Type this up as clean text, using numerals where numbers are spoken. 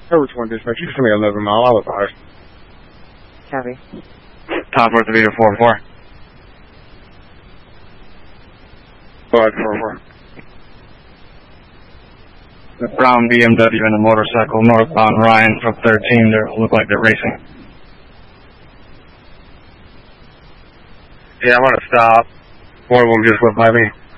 Which one dispatch? You send me 11 mile. I was high. Copy. Top worth of Vita 4-4. 544. The brown BMW and a motorcycle northbound Ryan from 13. They look like they're racing. Yeah, I'm gonna stop. One of them just went by me.